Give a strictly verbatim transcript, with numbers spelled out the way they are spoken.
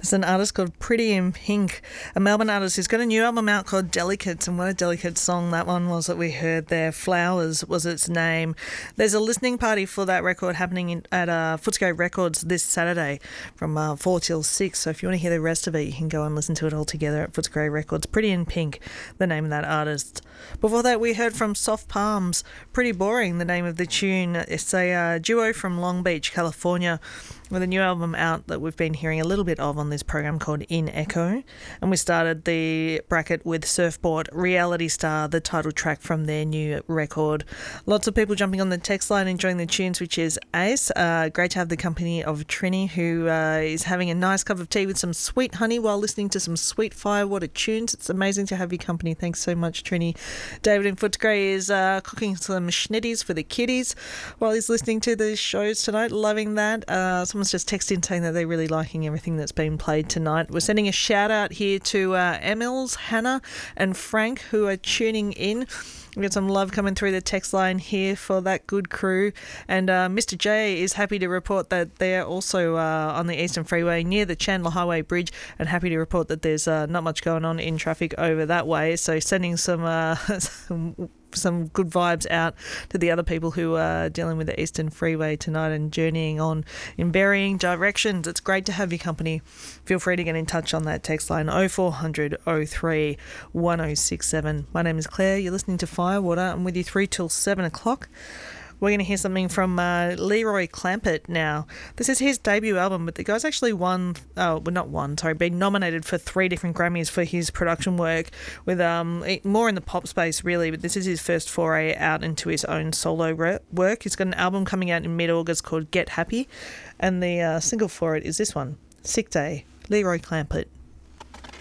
There's an artist called Pretty in Pink, a Melbourne artist who's got a new album out called Delicates, and what a delicate song that one was that we heard there. Flowers was its name. There's a listening party for that record happening in, at uh, Footscray Records this Saturday from uh, four till six, so if you want to hear the rest of it, you can go and listen to it all together at Footscray Records. Pretty in Pink, the name of that artist. Before that, we heard from Soft Palms, Pretty Boring, the name of the tune. It's a uh, duo from Long Beach, California, with a new album out that we've been hearing a little bit of on this program called In Echo. And we started the bracket with Surfboard, Reality Star, the title track from their new record. Lots of people jumping on the text line enjoying the tunes, which is ace. Uh, great to have the company of Trini, who uh, is having a nice cup of tea with some sweet honey while listening to some sweet firewater tunes. It's amazing to have your company. Thanks so much, Trini. David in Footscray is uh, cooking some schnitties for the kiddies while he's listening to the shows tonight. Loving that. Uh, someone's just texting saying that they're really liking everything that's been played tonight. We're sending a shout out here to uh, Emils, Hannah and Frank, who are tuning in. We've got some love coming through the text line here for that good crew. And uh, Mister J is happy to report that they're also uh, on the Eastern Freeway near the Chandler Highway Bridge, and happy to report that there's uh, not much going on in traffic over that way. So sending some uh, some some good vibes out to the other people who are dealing with the Eastern Freeway tonight and journeying on in varying directions. It's great to have your company. Feel free to get in touch on that text line oh four hundred oh three one oh six seven. My name is Claire. You're listening to Firewater. I'm with you through till seven o'clock. We're going to hear something from uh, Leroy Clampett now. This is his debut album, but the guy's actually won, oh, well, not won, sorry, been nominated for three different Grammys for his production work, with um more in the pop space, really, but this is his first foray out into his own solo re- work. He's got an album coming out in mid-August called Get Happy, and the uh, single for it is this one, Sick Day, Leroy Clampett.